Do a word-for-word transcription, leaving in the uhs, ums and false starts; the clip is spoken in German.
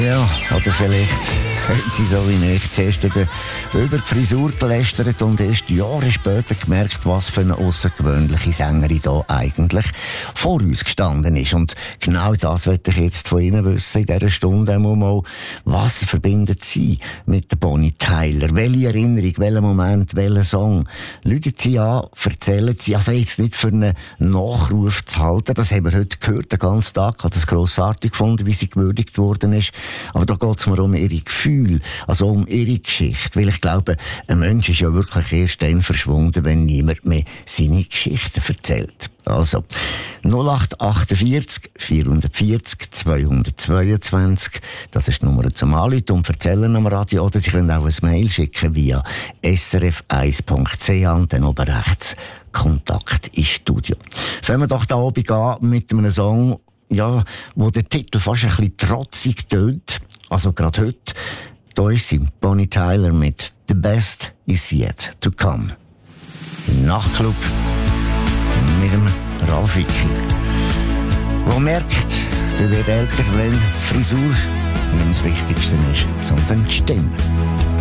Ja, oder vielleicht haben sie so wie nicht zuerst über, über die Frisur gelästert und erst Jahre später gemerkt, was für eine außergewöhnliche Sängerin da eigentlich vor uns gestanden ist. Und genau das möchte ich jetzt von Ihnen wissen in dieser Stunde mal. Was verbindet Sie mit der Bonnie Tyler? Welche Erinnerung, welcher Moment, welcher Song? Rufen Sie an, erzählen Sie, also jetzt nicht für einen Nachruf zu halten, das haben wir heute gehört, den ganzen Tag, ich habe das grossartig gefunden, wie sie gewürdigt worden ist. Aber da geht es mir um ihre Gefühle, also um ihre Geschichte. Weil ich glaube, ein Mensch ist ja wirklich erst dann verschwunden, wenn niemand mehr seine Geschichten erzählt. Also, null acht achtundvierzig vierhundertvierzig zweihundertzweiundzwanzig, das ist die Nummer zum Anrufen und erzählen am Radio. Oder Sie können auch ein Mail schicken via s r f eins punkt c h und dann oben rechts Kontakt ins Studio. Fangen wir doch da oben an mit einem Song, ja, wo der Titel fast ein bisschen trotzig tönt. Also gerade heute. Da ist sie, Bonnie Tyler mit «The Best Is Yet To Come». Im Nachtclub mit dem Rafiki. Der merkt, er wird älter, wenn Frisur nicht das Wichtigste ist, sondern die Stimme.